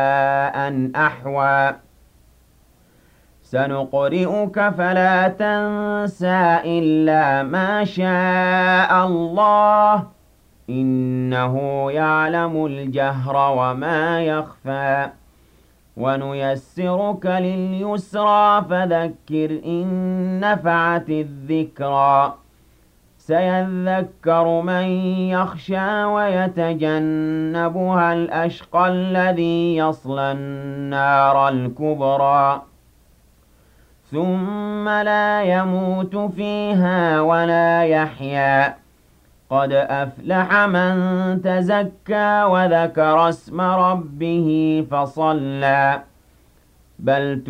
أن أحوى سنقرئك فلا تنسى إلا ما شاء الله إنه يعلم الجهر وما يخفى ونيسرك لليسرى فذكر إن نفعت الذكرى سيذكر من يخشى ويتجنبها الأشقى الذي يصلى النار الكبرى ثم لا يموت فيها ولا يحيا قد أفلح من تزكى وذكر اسم ربه فصلى بل